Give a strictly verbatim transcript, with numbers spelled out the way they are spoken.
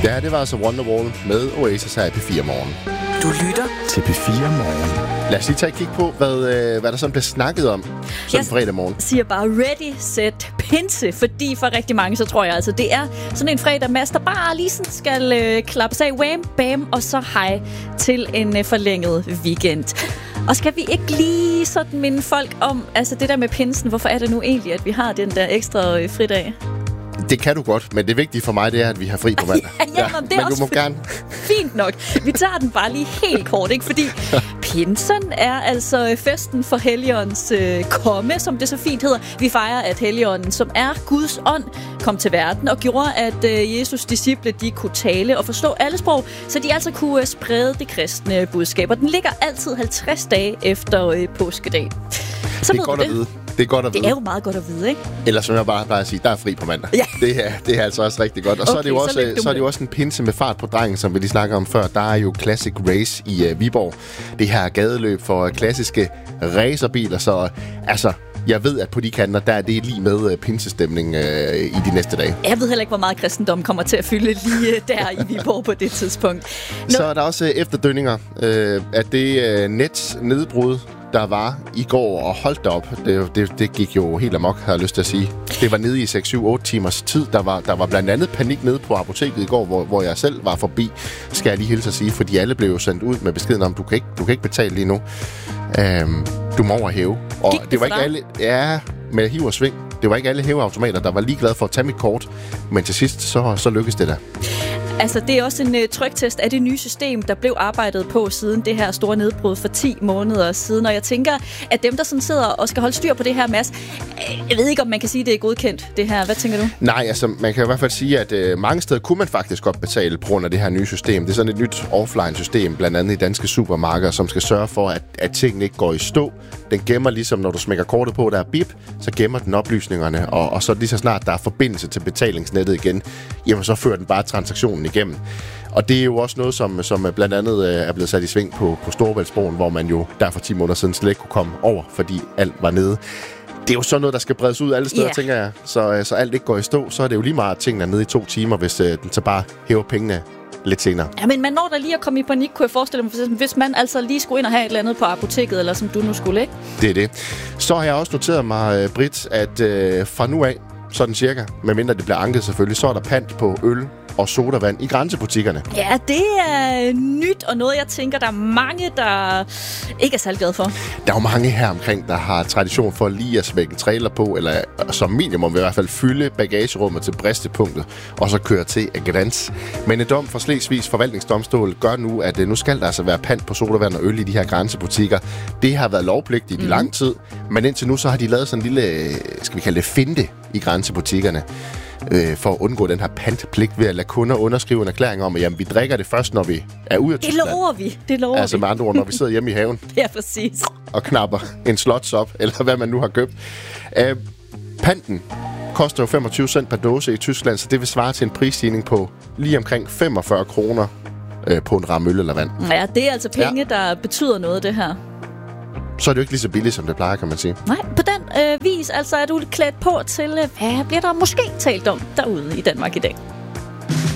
Ja, det var altså Wonderwall med Oasis her i P fire Morgen. Du lytter til P fire Morgen. Lad os lige tage et kig på, hvad, øh, hvad der sådan bliver snakket om sådan fredag morgen. Jeg siger bare ready, set, pinse, fordi for rigtig mange, så tror jeg altså, det er sådan en fredag, Mads, der bare lige sådan skal øh, klappes af, wham, bam, og så hej til en øh, forlænget weekend. Og skal vi ikke lige sådan minde folk om, altså det der med pinsen, hvorfor er det nu egentlig, at vi har den der ekstra øh, fridag? Det kan du godt, men det vigtige for mig, det er, at vi har fri på mandag. ja, ja, ja, det er men også du må gerne. Fint nok. Vi tager den bare lige helt kort, ikke? Fordi pinsen er altså festen for Helligåndens øh, komme, som det så fint hedder. Vi fejrer, at Helligånden, som er Guds ånd, kom til verden og gjorde, at øh, Jesus disciple, de kunne tale og forstå alle sprog, så de altså kunne øh, sprede det kristne budskab. Og den ligger altid halvtreds dage efter øh, påskedag. Så det er godt at vide. Det er godt at vide. Det er jo meget godt at vide, ikke? Eller som jeg bare plejer at sige, der er fri på mandag. Ja. Det, er, det er altså også rigtig godt. Og okay, så er det jo også, så så er det jo også en pinse med fart på drengen, som vi lige snakker om før. Der er jo Classic Race i uh, Viborg. Det her gadeløb for klassiske racerbiler. Så altså, jeg ved, at på de kanter, der er det lige med uh, pinsestemning uh, i de næste dage. Jeg ved heller ikke, hvor meget kristendom kommer til at fylde lige uh, der i Viborg på det tidspunkt. Nå. Så er der også uh, efterdønninger uh, af det uh, nets nedbrud, der var i går, og holdt det op. Det, det, det gik jo helt amok, har jeg lyst til at sige. Det var nede i seks syv otte timers tid. Der var, der var blandt andet panik nede på apoteket i går, hvor, hvor jeg selv var forbi, skal jeg lige hilse at sige, fordi alle blev jo sendt ud med beskeden om, du kan ikke, du kan ikke betale lige nu. Øhm, du må over hæve. Og gik det, det var ikke alle... Ja, med hiv og sving. Det var ikke alle hæveautomater, der var ligeglade for at tage mit kort. Men til sidst, så, så lykkedes det da. Altså, det er også en uh, tryktest af det nye system, der blev arbejdet på siden det her store nedbrud for ti måneder siden. Og jeg tænker, at dem, der sådan sidder og skal holde styr på det her, Mads, jeg ved ikke, om man kan sige, at det er godkendt, det her. Hvad tænker du? Nej, altså, man kan i hvert fald sige, at øh, mange steder kunne man faktisk godt betale på grund af det her nye system. Det er sådan et nyt offline-system, blandt andet i danske supermarkeder, som skal sørge for, at, at tingene ikke går i stå. Den gemmer ligesom, når du smækker kortet på, der er bip, så gemmer den oplysningerne, og, og så lige så snart der er forbindelse til betalingsnettet igen, jamen så fører den bare transaktionen igennem. Og det er jo også noget, som, som blandt andet øh, er blevet sat i sving på, på Storebæltsbroen, hvor man jo der for ti måneder siden slet ikke kunne komme over, fordi alt var nede. Det er jo sådan noget, der skal bredes ud alle steder, yeah. tænker jeg. Så, så alt ikke går i stå, så er det jo lige meget, at tingene er nede i to timer, hvis øh, den så bare hæver pengene lidt senere. Ja, men man når der lige at komme i panik, kunne jeg forestille mig, hvis man altså lige skulle ind og have et eller andet på apoteket, eller som du nu skulle, ikke? Det er det. Så har jeg også noteret mig, Britt, at øh, fra nu af, sådan cirka, medmindre det bliver anket selvfølgelig, så er der pant på øl og sodavand i grænsebutikkerne. Ja, det er nyt, og noget, jeg tænker, der er mange, der ikke er særlig glade for. Der er jo mange her omkring, der har tradition for lige at smække en trailer på, eller som minimum i hvert fald fylde bagagerummet til bristepunktet, og så køre til Gdansk. Men en dom fra Slesvigs forvaltningsdomstol gør nu, at nu skal der altså være pant på sodavand og øl i de her grænsebutikker. Det har været lovpligtigt i mm. lang tid, men indtil nu så har de lavet sådan en lille, skal vi kalde det, finte i grænsebutikkerne, øh, for at undgå den her pantpligt ved at lade kunder underskrive en erklæring om, at jamen, vi drikker det først, når vi er ude af Tyskland. Det lover vi. Det lover altså vi. med andre ord, når vi sidder hjemme i haven. Ja, præcis. Og knapper en slots op, eller hvad man nu har købt. Øh, panten koster jo femogtyve cent per dåse i Tyskland, så det vil svare til en prisstigning på lige omkring femogfyrre kroner øh, på en ramme øl eller vand. Ja, det er altså penge, ja. der betyder noget, det her. Så er det jo ikke lige så billigt, som det plejer, kan man sige. Nej, på den øh, vis altså er du klædt på til, øh, hvad bliver der måske talt om derude i Danmark i dag.